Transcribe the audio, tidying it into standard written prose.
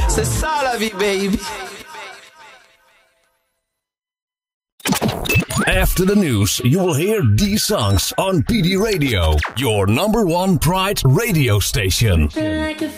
C'est ça la vie, baby. After the news, you will hear these songs on PD Radio, your number one Pride radio station. Like a